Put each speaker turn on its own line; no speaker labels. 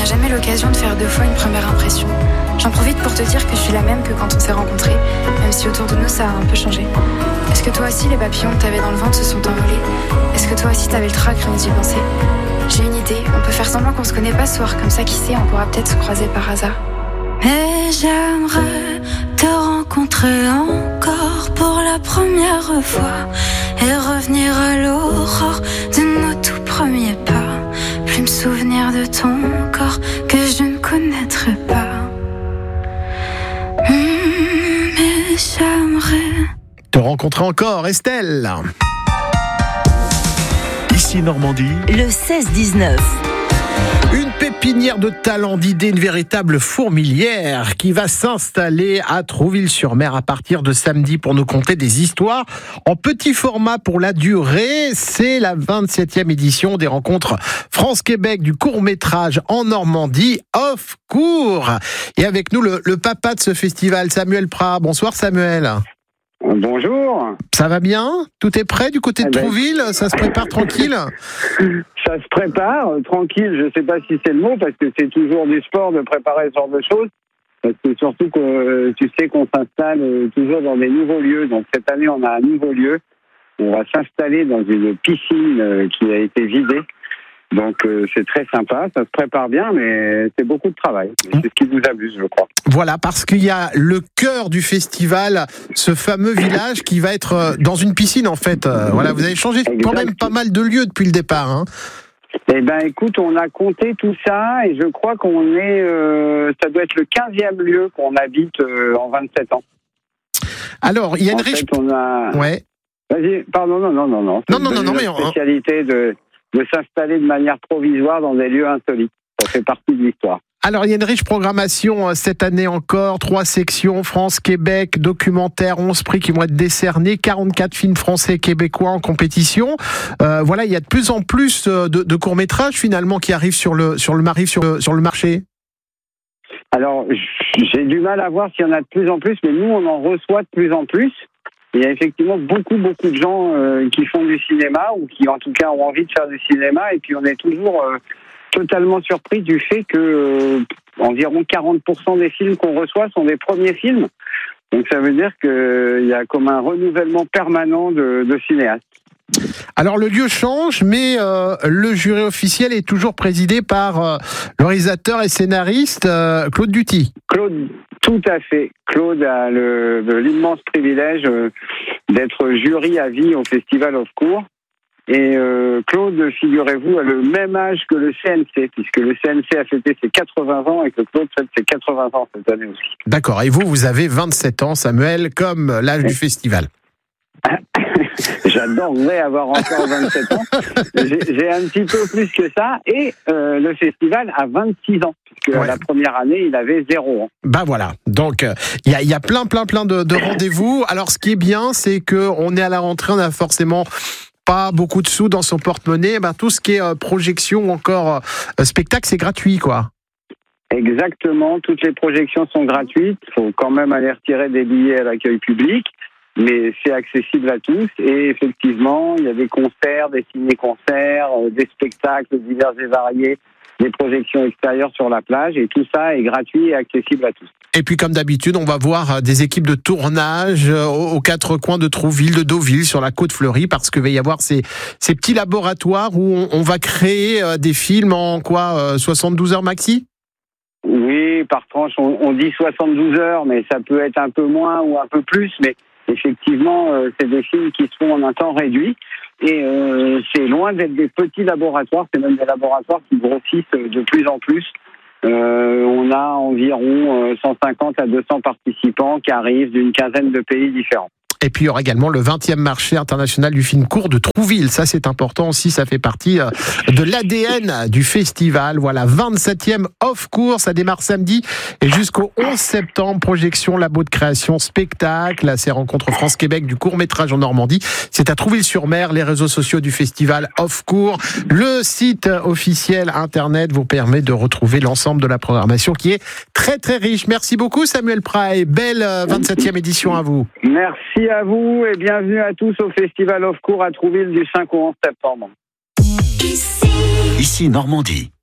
jamais l'occasion de faire 2 fois une première impression. J'en profite pour te dire que je suis la même que quand on s'est rencontrés, même si autour de nous ça a un peu changé. Est-ce que toi aussi les papillons que t'avais dans le ventre se sont envolés? Est-ce que toi aussi t'avais le trac rien d'y penser? J'ai une idée, on peut faire semblant qu'on se connaît pas ce soir, comme ça qui sait, on pourra peut-être se croiser par hasard.
Mais j'aimerais te rencontrer encore pour la première fois et revenir à l'aurore de nos tout premiers pas. Plus me souvenir de ton corps que je ne connaîtrai pas. Mais j'aimerais
te rencontrer encore, Estelle.
Ici Normandie.
Le 16-19.
Une pépinière de talents, d'idées, une véritable fourmilière qui va s'installer à Trouville-sur-Mer à partir de samedi pour nous conter des histoires en petit format pour la durée. C'est la 27e édition des rencontres France-Québec du court-métrage en Normandie, Off Court. Et avec nous, le papa de ce festival, Samuel Prat. Bonsoir Samuel.
Bonjour.
Ça va bien? Tout est prêt du côté de Trouville? Ça se prépare tranquille?
Ça se prépare, tranquille, je ne sais pas si c'est le mot, parce que c'est toujours du sport de préparer ce genre de choses. Parce que surtout que tu sais qu'on s'installe toujours dans des nouveaux lieux. Donc cette année, on a un nouveau lieu. On va s'installer dans une piscine qui a été vidée. Donc c'est très sympa, ça se prépare bien, mais c'est beaucoup de travail. C'est ce qui vous amuse, je crois.
Voilà, parce qu'il y a le cœur du festival, ce fameux village qui va être dans une piscine en fait. Voilà, vous avez changé quand même pas mal de lieux depuis le départ. Hein.
Eh ben, écoute, on a compté tout ça et je crois qu'on est, ça doit être le 15e lieu qu'on habite en 27 ans.
Alors, il y a une riche.
On a.
Ouais.
Vas-y, pardon, non.
Non, mais
spécialité de s'installer de manière provisoire dans des lieux insolites. Ça fait partie de l'histoire.
Alors, il y a une riche programmation cette année encore. 3 sections, France, Québec, documentaire, 11 prix qui vont être décernés, 44 films français et québécois en compétition. Voilà, il y a de plus en plus de courts-métrages finalement qui arrivent sur le marché.
Alors, j'ai du mal à voir s'il y en a de plus en plus, mais nous, on en reçoit de plus en plus. Il y a effectivement beaucoup de gens qui font du cinéma ou qui, en tout cas, ont envie de faire du cinéma. Et puis, on est toujours totalement surpris du fait que environ 40% des films qu'on reçoit sont des premiers films. Donc, ça veut dire qu'il y a comme un renouvellement permanent de cinéastes.
Alors, le lieu change, mais le jury officiel est toujours présidé par le réalisateur et scénariste Claude Duty.
Claude, tout à fait. Claude a l'immense privilège d'être jury à vie au Festival Off Court. Et Claude, figurez-vous, a le même âge que le CNC, puisque le CNC a fêté ses 80 ans et que Claude fête ses 80 ans cette année aussi.
D'accord. Et vous avez 27 ans, Samuel, comme l'âge du festival.
J'adorerais avoir encore 27 ans. J'ai un petit peu plus que ça. Et le festival a 26 ans. Puisque la première année, il avait 0 ans.
Ben voilà. Donc, il y a plein de rendez-vous. Alors, ce qui est bien, c'est qu'on est à la rentrée, on a forcément pas beaucoup de sous dans son porte-monnaie. Ben, tout ce qui est projection ou encore spectacle, c'est gratuit, quoi.
Exactement. Toutes les projections sont gratuites. Il faut quand même aller retirer des billets à l'accueil public. Mais c'est accessible à tous et effectivement, il y a des concerts, des ciné-concerts, des spectacles divers et variés, des projections extérieures sur la plage et tout ça est gratuit et accessible à tous.
Et puis comme d'habitude, on va voir des équipes de tournage aux 4 coins de Trouville, de Deauville, sur la côte fleurie, parce qu'il va y avoir ces petits laboratoires où on va créer des films en 72 heures maxi ?
Oui, par tranche, on dit 72 heures, mais ça peut être un peu moins ou un peu plus, mais effectivement, c'est des films qui se font en un temps réduit et c'est loin d'être des petits laboratoires, c'est même des laboratoires qui grossissent de plus en plus. On a environ 150 à 200 participants qui arrivent d'une quinzaine de pays différents.
Et puis il y aura également le 20e marché international du film court de Trouville. Ça c'est important aussi, ça fait partie de l'ADN du festival. Voilà, 27e Off Court, ça démarre samedi et jusqu'au 11 septembre, projection, labo de création, spectacle, ces rencontres France-Québec du court-métrage en Normandie. C'est à Trouville-sur-Mer, les réseaux sociaux du festival Off Court. Le site officiel internet vous permet de retrouver l'ensemble de la programmation qui est très riche. Merci beaucoup Samuel Prat et belle 27e édition à vous.
Merci à vous et bienvenue à tous au Festival Off Court à Trouville du 5 au 11 septembre.
Ici Normandie.